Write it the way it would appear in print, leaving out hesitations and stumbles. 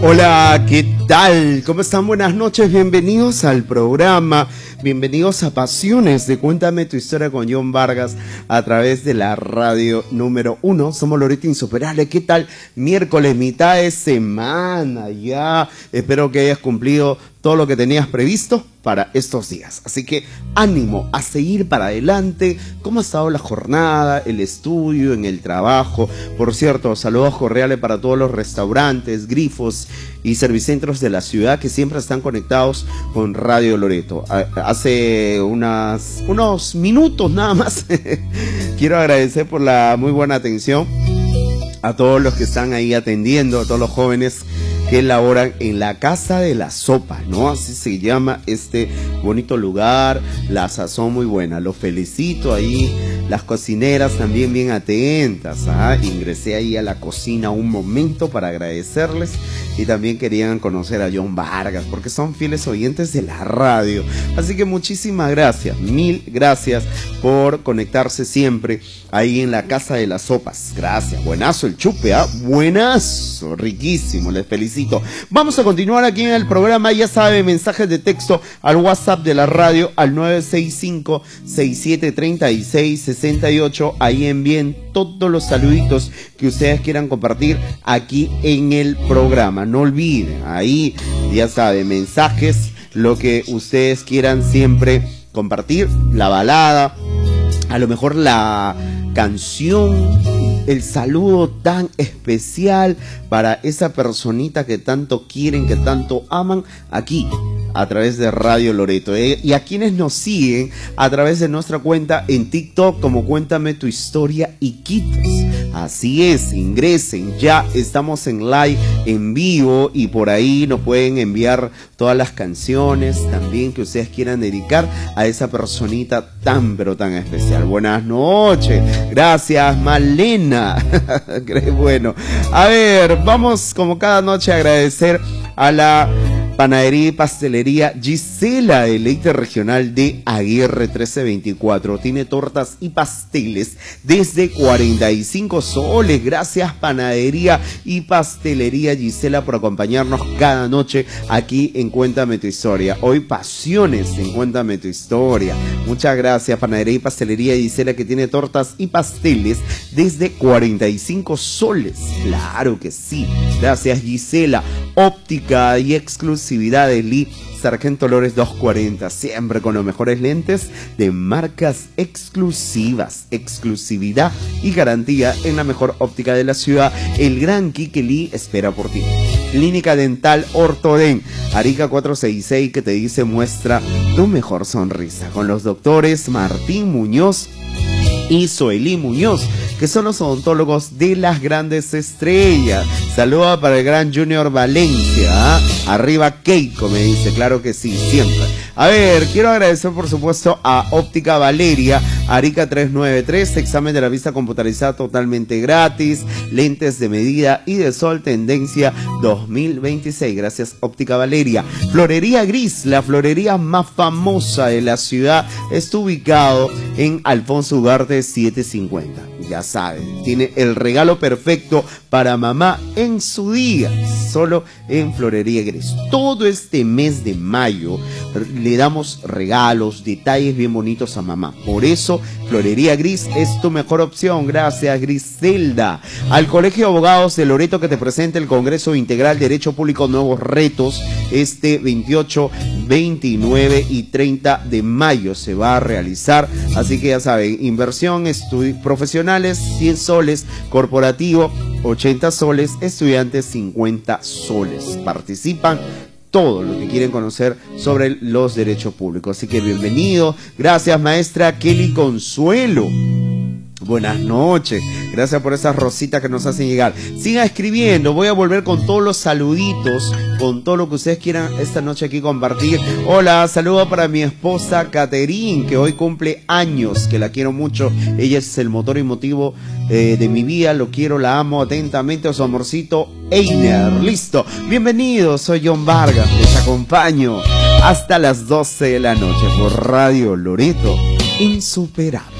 Hola, ¿qué tal? ¿Cómo están? Buenas noches, bienvenidos al programa, bienvenidos a Pasiones de Cuéntame tu Historia con John Vargas a través de la radio número 1. Somos Loreto Insuperable. ¿Qué tal? Miércoles, mitad de semana ya. Espero que hayas cumplido todo lo que tenías previsto para estos días. Así que ánimo a seguir para adelante. ¿Cómo ha estado la jornada, el estudio, en el trabajo? Por cierto, saludos cordiales para todos los restaurantes, grifos y servicentros de la ciudad que siempre están conectados con Radio Loreto. Hace unos minutos nada más quiero agradecer por la muy buena atención a todos los que están ahí atendiendo, a todos los jóvenes que laboran en la Casa de la Sopa, ¿no? Así se llama este bonito lugar, la sazón muy buena. Los felicito ahí, las cocineras también bien atentas, ¿ah? Ingresé ahí a la cocina un momento para agradecerles y también querían conocer a John Vargas porque son fieles oyentes de la radio. Así que muchísimas gracias, mil gracias por conectarse siempre ahí en la Casa de las Sopas. Gracias, buenazo el chupe, ¿ah? Buenazo, riquísimo, les felicito. Vamos a continuar aquí en el programa, ya sabe, mensajes de texto al WhatsApp de la radio al 965-6736-68, ahí envíen todos los saluditos que ustedes quieran compartir aquí en el programa. No olviden, ahí ya sabe, mensajes, lo que ustedes quieran siempre compartir, la balada, a lo mejor la canción, el saludo tan especial para esa personita que tanto quieren, que tanto aman, aquí a través de Radio Loreto, y a quienes nos siguen a través de nuestra cuenta en TikTok como Cuéntame tu Historia Iquitos. Así es, ingresen, ya estamos en live, en vivo, y por ahí nos pueden enviar todas las canciones también que ustedes quieran dedicar a esa personita tan pero tan especial. Buenas noches, gracias Malena. Bueno, a ver, vamos como cada noche a agradecer a la Panadería y Pastelería Gisela, el Leite Regional de Aguirre 1324. Tiene tortas y pasteles desde 45 soles. Gracias Panadería y Pastelería Gisela por acompañarnos cada noche aquí en Cuéntame tu Historia. Hoy Pasiones en Cuéntame tu Historia. Muchas gracias Panadería y Pastelería Gisela, que tiene tortas y pasteles desde 45 soles. Claro que sí. Gracias Gisela. Óptica y exclusividad de Lee Sargento Lores 240, siempre con los mejores lentes de marcas exclusivas, exclusividad y garantía en la mejor óptica de la ciudad. El gran Quique Lee espera por ti. Clínica Dental Ortoden, Arica 466, que te dice muestra tu mejor sonrisa, con los doctores Martín Muñoz y Zoelí Muñoz, que son los odontólogos de las grandes estrellas. Saluda para el gran Junior Valencia, ¿eh? Arriba Keiko, me dice, claro que sí, siempre. A ver, quiero agradecer por supuesto a Óptica Valeria, Arica 393, examen de la vista computarizada totalmente gratis, lentes de medida y de sol tendencia 2026, gracias Óptica Valeria. Florería Gris, la florería más famosa de la ciudad, está ubicado en Alfonso Ugarte 750. Ya saben, tiene el regalo perfecto para mamá en su día, solo en Florería Gris. Todo este mes de mayo le damos regalos, detalles bien bonitos a mamá. Por eso, Florería Gris es tu mejor opción. Gracias, Griselda. Al Colegio de Abogados de Loreto, que te presenta el Congreso Integral Derecho Público Nuevos Retos, este 28, 29 y 30 de mayo se va a realizar. Así que ya saben, inversión profesionales 100 soles, corporativo 80 soles, estudiantes 50 soles. Participan todo lo que quieren conocer sobre los derechos públicos. Así que bienvenido. Gracias maestra Kelly Consuelo. Buenas noches, gracias por esas rositas que nos hacen llegar. Sigan escribiendo, voy a volver con todos los saluditos, con todo lo que ustedes quieran esta noche aquí compartir. Hola, saludo para mi esposa Caterine, que hoy cumple años, que la quiero mucho. Ella es el motor y motivo de mi vida, lo quiero, la amo atentamente, a su amorcito Einer. Listo, bienvenidos, soy John Vargas, les acompaño hasta las 12 de la noche por Radio Loreto Insuperable.